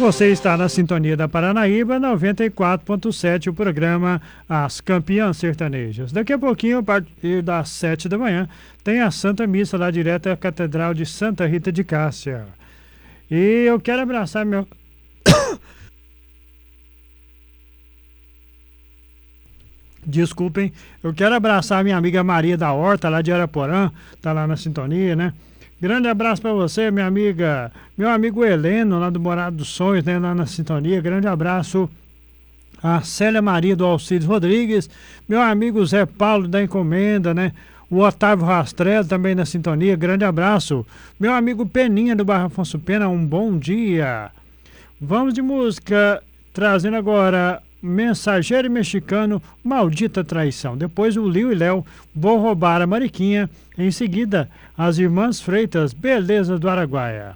Você está na sintonia da Paranaíba 94.7, o programa As Campeãs Sertanejas. Daqui a pouquinho, a partir das 7 da manhã, tem a Santa Missa lá direto à Catedral de Santa Rita de Cássia. E eu quero abraçar meu... Desculpem, eu quero abraçar minha amiga Maria da Horta, lá de Araporã, tá lá na sintonia, né? Grande abraço para você, minha amiga, meu amigo Heleno, lá do Morado dos Sonhos, né, lá na sintonia. Grande abraço a Célia Maria do Alcides Rodrigues, meu amigo Zé Paulo da Encomenda, né? O Otávio Rastrello também na sintonia. Grande abraço. Meu amigo Peninha do Bairro Afonso Pena, um bom dia. Vamos de música, trazendo agora Mensageiro Mexicano, Maldita Traição. Depois o Liu e Léo, Vou Roubar a Mariquinha. Em seguida, as Irmãs Freitas, Beleza do Araguaia.